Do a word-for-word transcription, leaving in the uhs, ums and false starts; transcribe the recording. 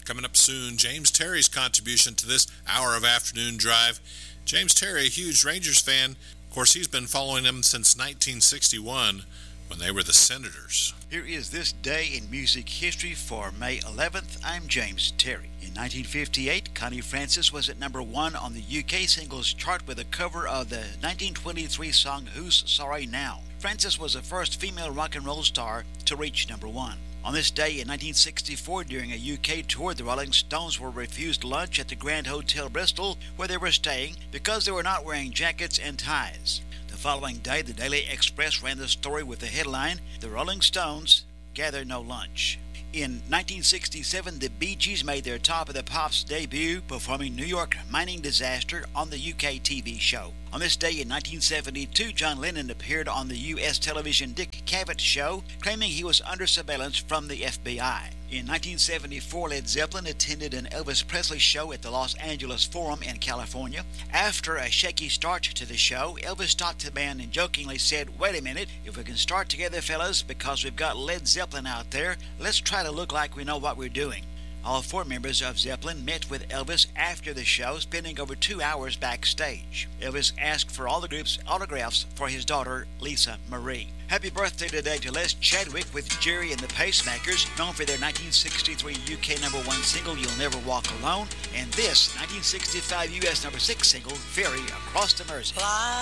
Coming up soon, James Terry's contribution to this hour of Afternoon Drive. James Terry, a huge Rangers fan. Of course, he's been following them since nineteen sixty-one when they were the Senators. Here is this day in music history for May eleventh. I'm James Terry. In nineteen fifty-eight, Connie Francis was at number one on the U K singles chart with a cover of the nineteen twenty-three song Who's Sorry Now. Francis was the first female rock and roll star to reach number one. On this day in nineteen sixty-four, during a U K tour, the Rolling Stones were refused lunch at the Grand Hotel Bristol, where they were staying, because they were not wearing jackets and ties. The following day, the Daily Express ran the story with the headline, "The Rolling Stones Gather No Lunch." In nineteen sixty-seven, the Bee Gees made their Top of the Pops debut, performing New York Mining Disaster on the U K T V show. On this day in nineteen seventy-two, John Lennon appeared on the U S television Dick Cavett show, claiming he was under surveillance from the F B I. In nineteen seventy-four, Led Zeppelin attended an Elvis Presley show at the Los Angeles Forum in California. After a shaky start to the show, Elvis stopped the band and jokingly said, "Wait a minute, if we can start together, fellas, because we've got Led Zeppelin out there, let's try to look like we know what we're doing." All four members of Zeppelin met with Elvis after the show, spending over two hours backstage. Elvis asked for all the group's autographs for his daughter, Lisa Marie. Happy birthday today to Les Chadwick with Jerry and the Pacemakers, known for their nineteen sixty-three U K number one single, You'll Never Walk Alone, and this nineteen sixty-five U S number six single, Ferry Across the Mersey.